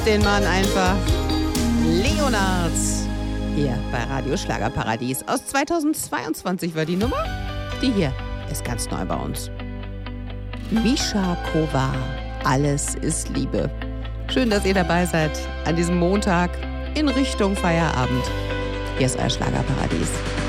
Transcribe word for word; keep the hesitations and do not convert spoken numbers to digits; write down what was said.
den Mann einfach. Leonards. Hier bei Radio Schlagerparadies. Aus zweitausendzweiundzwanzig war die Nummer. Die hier ist ganz neu bei uns. Misha Kovar. Alles ist Liebe. Schön, dass ihr dabei seid an diesem Montag in Richtung Feierabend. Hier ist euer Schlagerparadies.